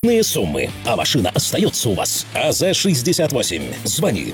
крупные суммы, а машина остается у вас. АЗ-68. Звони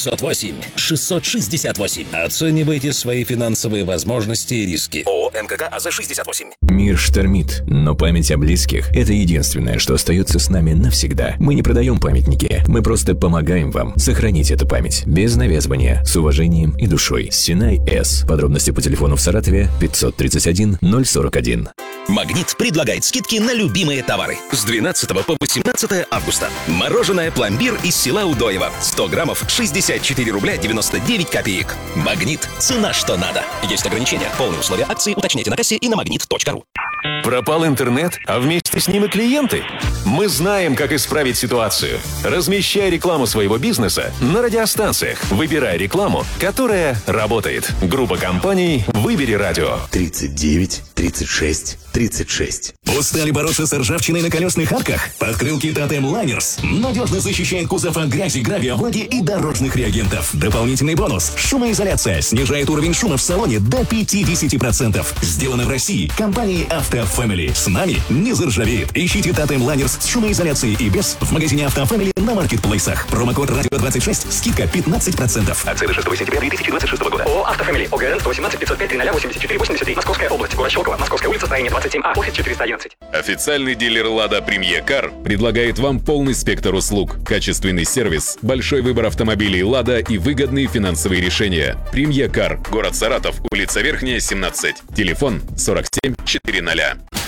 608-668. Оценивайте свои финансовые возможности и риски. ООО МКК АЗ-68. Мир штормит, но память о близких – это единственное, что остается с нами навсегда. Мы не продаем памятники, мы просто помогаем вам сохранить эту память. Без навязывания, с уважением и душой. Синай С. Подробности по телефону в Саратове 531 041. «Магнит» предлагает скидки на любимые товары. С 12 по 18 августа. Мороженое «Пломбир» из села Удоево. 100 граммов 64 рубля 99 копеек. «Магнит» – цена что надо. Есть ограничения. Полные условия акции уточняйте на кассе и на magnet.ru. Пропал интернет, а вместе с ним и клиенты? Мы знаем, как исправить ситуацию. Размещай рекламу своего бизнеса на радиостанциях. Выбирай рекламу, которая работает. Группа компаний «Выбери радио». 39 36 36. Устали бороться с ржавчиной на колесных арках? Подкрылки Тотем Лайнерс надежно защищает кузов от грязи, гравия, влаги и дорожных реагентов. Дополнительный бонус. Шумоизоляция снижает уровень шума в салоне до 50%. Сделано в России компанией Auto Family. С нами не заржавеет. Ищите Тотем Лайнерс с шумоизоляцией и без в магазине Auto Family на маркетплейсах. Промокод радио26, скидка 15%. Акция до 6 сентября 2026 года. ООО «Auto Family». ОГРН 118 505 300 84 83. Московская область. Город Щелково. Московская улица, строение 27А. Офис 411. Официальный дилер «Лада Премьер Кар» предлагает вам полный спектр услуг, качественный сервис, большой выбор автомобилей «Лада» и выгодные финансовые решения. «Премьер Кар», город Саратов, улица Верхняя, 17. Телефон 47 400.